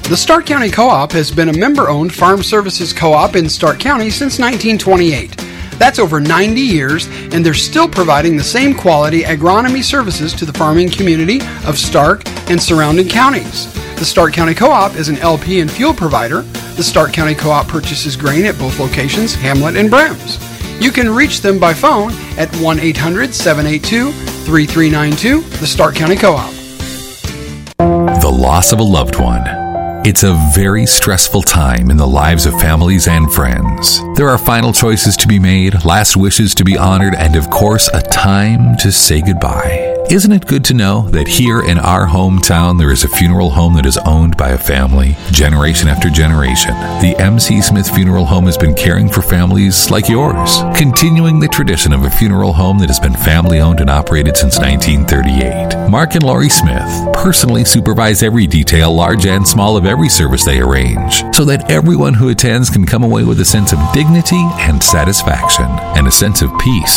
The Stark County Co-op has been a member-owned farm services co-op in Stark County since 1928. That's over 90 years, and they're still providing the same quality agronomy services to the farming community of Stark and surrounding counties. The Stark County Co-op is an LP and fuel provider. The Stark County Co-op purchases grain at both locations, Hamlet and Brems. You can reach them by phone at 1-800-782-3392, the Stark County Co-op. The loss of a loved one. It's a very stressful time in the lives of families and friends. There are final choices to be made, last wishes to be honored, and of course, a time to say goodbye. Isn't it good to know that here in our hometown there is a funeral home that is owned by a family, generation after generation? The M.C. Smith Funeral Home has been caring for families like yours, continuing the tradition of a funeral home that has been family-owned and operated since 1938. Mark and Lori Smith personally supervise every detail, large and small, of every service they arrange, so that everyone who attends can come away with a sense of dignity and satisfaction, and a sense of peace.